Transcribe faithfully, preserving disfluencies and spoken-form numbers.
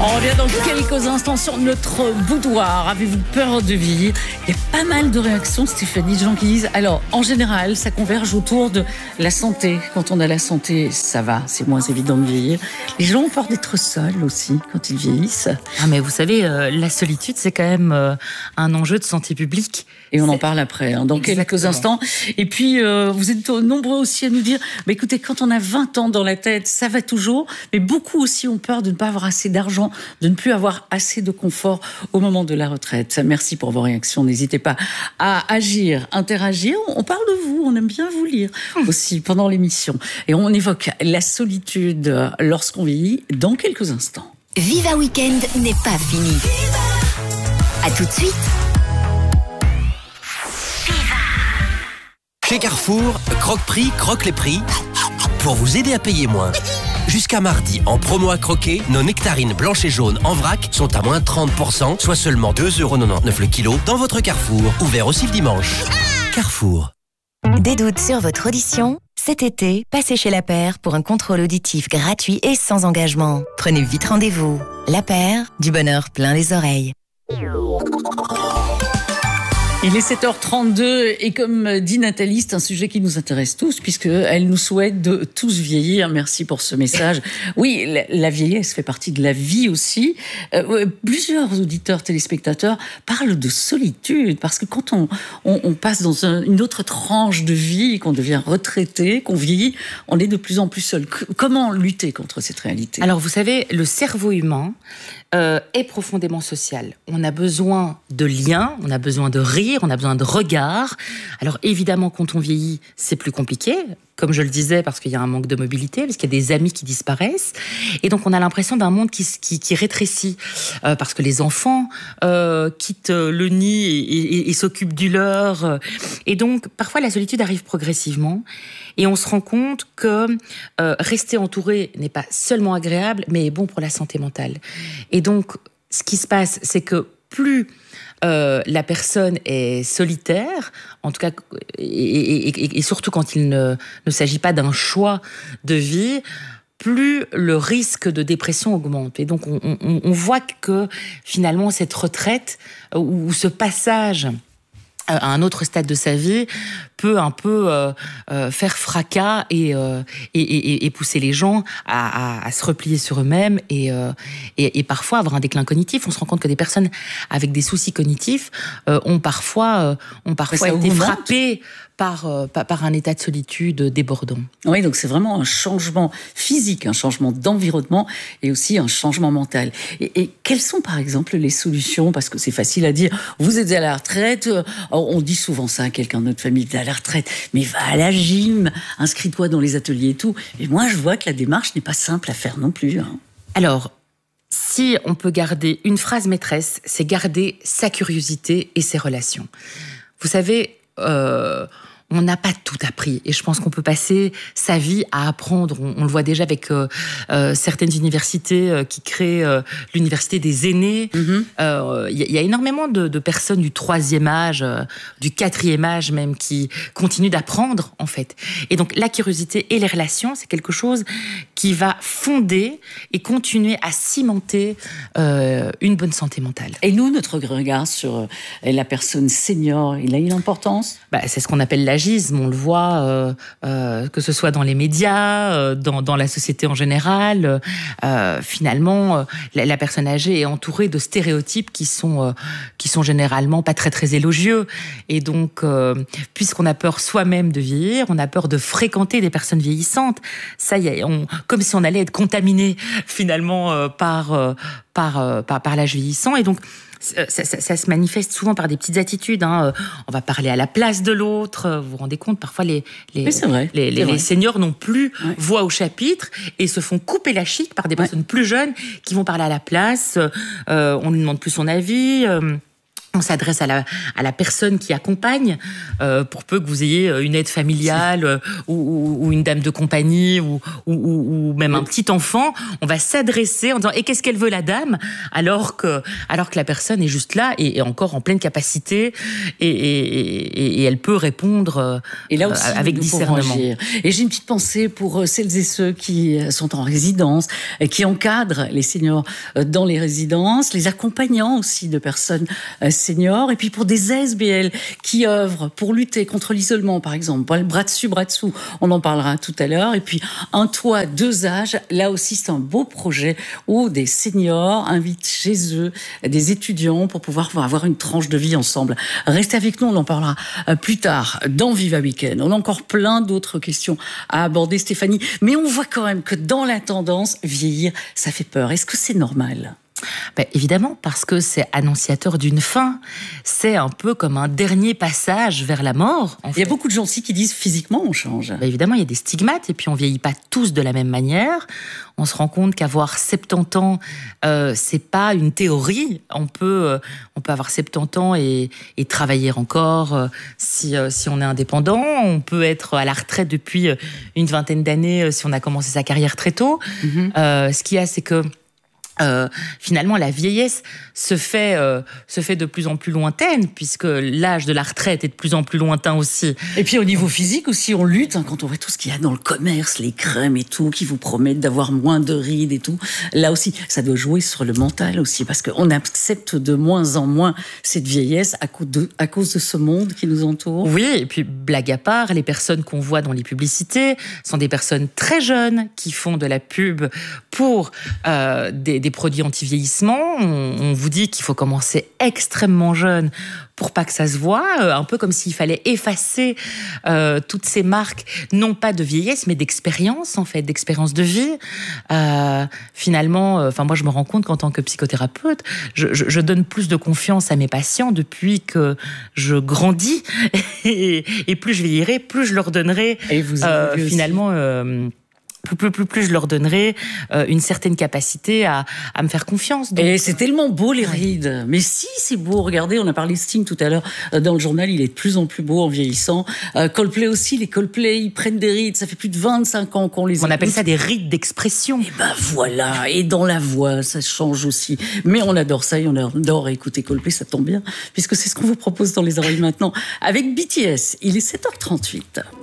On revient dans quelques instants sur notre boudoir. Avez-vous peur de vieillir? Il y a pas mal de réactions, Stéphanie, de gens qui disent alors, en général, ça converge autour de la santé. Quand on a la santé, ça va, c'est moins évident de vieillir. Les gens ont peur d'être seuls aussi quand ils vieillissent. Ah mais vous savez, euh, la solitude, c'est quand même euh, un enjeu de santé publique. Et on c'est... en parle après, hein, dans Exactement. quelques instants. Et puis, euh, vous êtes nombreux aussi à nous dire, bah, écoutez, quand on a vingt ans dans la tête, ça va toujours. Mais beaucoup aussi ont peur de ne pas avoir assez d'argent, de ne plus avoir assez de confort au moment de la retraite. Merci pour vos réactions. N'hésitez pas à agir, interagir. On parle de vous, on aime bien vous lire aussi pendant l'émission. Et on évoque la solitude lorsqu'on vieillit dans quelques instants. Viva Weekend n'est pas fini. À tout de suite. Chez Carrefour, Croque-Prix croque les prix pour vous aider à payer moins. Jusqu'à mardi, en promo à croquer, nos nectarines blanches et jaunes en vrac sont à moins trente pour cent, soit seulement deux euros quatre-vingt-dix-neuf le kilo, dans votre Carrefour. Ouvert aussi le dimanche. Carrefour. Des doutes sur votre audition? Cet été, passez chez La Paire pour un contrôle auditif gratuit et sans engagement. Prenez vite rendez-vous. La Paire, du bonheur plein les oreilles. Il est sept heures trente-deux et comme dit Nathalie, c'est un sujet qui nous intéresse tous puisqu'elle nous souhaite de tous vieillir. Merci pour ce message. Oui, la, la vieillesse fait partie de la vie aussi. Euh, plusieurs auditeurs, téléspectateurs parlent de solitude parce que quand on, on, on passe dans un, une autre tranche de vie, qu'on devient retraité, qu'on vieillit, on est de plus en plus seul. Comment lutter contre cette réalité? Alors vous savez, le cerveau humain euh, est profondément social. On a besoin de liens, on a besoin de rire, on a besoin de regards. Alors évidemment, quand on vieillit, c'est plus compliqué, comme je le disais, parce qu'il y a un manque de mobilité, parce qu'il y a des amis qui disparaissent. Et donc on a l'impression d'un monde qui, qui, qui rétrécit, euh, parce que les enfants euh, quittent le nid et, et, et s'occupent du leur. Et donc parfois la solitude arrive progressivement. Et on se rend compte que euh, rester entouré n'est pas seulement agréable, mais est bon pour la santé mentale. Et donc, ce qui se passe, c'est que plus euh, la personne est solitaire, en tout cas, et, et, et, et surtout quand il ne, ne s'agit pas d'un choix de vie, plus le risque de dépression augmente. Et donc, on, on, on voit que finalement, cette retraite ou, ou ce passage à un autre stade de sa vie peut un peu euh, euh, faire fracas et, euh, et, et, et pousser les gens à, à, à se replier sur eux-mêmes et, euh, et, et parfois avoir un déclin cognitif. On se rend compte que des personnes avec des soucis cognitifs euh, ont parfois, euh, ont parfois été frappées par, euh, par un état de solitude débordant. Oui, donc c'est vraiment un changement physique, un changement d'environnement et aussi un changement mental. Et, et quelles sont par exemple les solutions? Parce que c'est facile à dire, vous êtes à la retraite, on dit souvent ça à quelqu'un de notre famille, à la retraite, mais va à la gym, inscris-toi dans les ateliers et tout. Et moi, je vois que la démarche n'est pas simple à faire non plus. Hein. Alors, si on peut garder une phrase maîtresse, c'est garder sa curiosité et ses relations. Vous savez, euh, on n'a pas tout appris et je pense qu'on peut passer sa vie à apprendre. On, on le voit déjà avec euh, euh, certaines universités euh, qui créent euh, l'université des aînés. Il mm-hmm. euh, y, y a énormément de, de personnes du troisième âge, euh, du quatrième âge même, qui continuent d'apprendre en fait. Et donc la curiosité et les relations, c'est quelque chose qui va fonder et continuer à cimenter euh, une bonne santé mentale. Et nous, notre regard sur la personne senior, il a une importance? Bah, c'est ce qu'on appelle l'âgisme. On le voit, euh, euh, que ce soit dans les médias, euh, dans, dans la société en général. Euh, finalement, euh, la, la personne âgée est entourée de stéréotypes qui sont, euh, qui sont généralement pas très très élogieux. Et donc, euh, puisqu'on a peur soi-même de vieillir, on a peur de fréquenter des personnes vieillissantes. Ça y est, on, comme si on allait être contaminé finalement euh, par, euh, par, euh, par, par l'âge vieillissant. Et donc, Ça, ça, ça se manifeste souvent par des petites attitudes. Hein. On va parler à la place de l'autre. Vous vous rendez compte, parfois les, les, oui, c'est vrai, les, les, c'est les seniors n'ont plus ouais. voix au chapitre et se font couper la chic par des personnes ouais. plus jeunes qui vont parler à la place. Euh, on ne lui demande plus son avis. Euh, On s'adresse à la, à la personne qui accompagne, euh, pour peu que vous ayez une aide familiale euh, ou, ou, ou une dame de compagnie ou, ou, ou même un petit enfant. On va s'adresser en disant « Et qu'est-ce qu'elle veut la dame ?» alors que, alors que la personne est juste là et, et encore en pleine capacité et, et, et, et elle peut répondre euh, et là aussi, avec discernement. Agir. Et j'ai une petite pensée pour celles et ceux qui sont en résidence, qui encadrent les seniors dans les résidences, les accompagnants aussi de personnes seniors, et puis pour des A S B L qui œuvrent pour lutter contre l'isolement, par exemple, bras dessus, bras dessous, on en parlera tout à l'heure, et puis un toit, deux âges, là aussi c'est un beau projet où des seniors invitent chez eux des étudiants pour pouvoir avoir une tranche de vie ensemble. Restez avec nous, on en parlera plus tard dans Viva Weekend. On a encore plein d'autres questions à aborder, Stéphanie, mais on voit quand même que dans la tendance, vieillir, ça fait peur. Est-ce que c'est normal ? Ben, évidemment, parce que c'est annonciateur d'une fin. C'est un peu comme un dernier passage vers la mort. En fait. Il y a beaucoup de gens aussi qui disent physiquement on change. Ben, évidemment, il y a des stigmates et puis on vieillit pas tous de la même manière. On se rend compte qu'avoir soixante-dix ans, euh, c'est pas une théorie. On peut, euh, on peut avoir soixante-dix ans et, et travailler encore euh, si, euh, si on est indépendant. On peut être à la retraite depuis une vingtaine d'années euh, si on a commencé sa carrière très tôt. Mm-hmm. Euh, ce qu'il y a, c'est que Euh, finalement, la vieillesse se fait, euh, se fait de plus en plus lointaine, puisque l'âge de la retraite est de plus en plus lointain aussi. Et puis au niveau physique aussi, on lutte, hein, quand on voit tout ce qu'il y a dans le commerce, les crèmes et tout, qui vous promettent d'avoir moins de rides et tout. Là aussi, ça doit jouer sur le mental aussi, parce qu'on accepte de moins en moins cette vieillesse à cause de, à cause de ce monde qui nous entoure. Oui, et puis blague à part, les personnes qu'on voit dans les publicités sont des personnes très jeunes qui font de la pub pour euh, des des produits anti-vieillissement. On, on vous dit qu'il faut commencer extrêmement jeune pour pas que ça se voit, euh, un peu comme s'il fallait effacer euh, toutes ces marques, non pas de vieillesse, mais d'expérience, en fait, d'expérience de vie. Euh, finalement, enfin euh, moi je me rends compte qu'en tant que psychothérapeute, je, je, je donne plus de confiance à mes patients depuis que je grandis, et, et plus je vieillirai, plus je leur donnerai et vous euh, finalement... Euh, Plus, plus, plus, plus je leur donnerai euh, une certaine capacité à, à me faire confiance. Donc, et c'est tellement beau, les rides. Mais si, c'est beau. Regardez, on a parlé de Sting tout à l'heure dans le journal. Il est de plus en plus beau en vieillissant. Euh, Coldplay aussi. Les Coldplay, ils prennent des rides. Ça fait plus de vingt-cinq ans qu'on les écoute. On appelle ça des rides d'expression. Et ben voilà. Et dans la voix, ça change aussi. Mais on adore ça et on adore écouter Coldplay. Ça tombe bien, puisque c'est ce qu'on vous propose dans les oreilles maintenant. Avec B T S, il est sept heures trente-huit.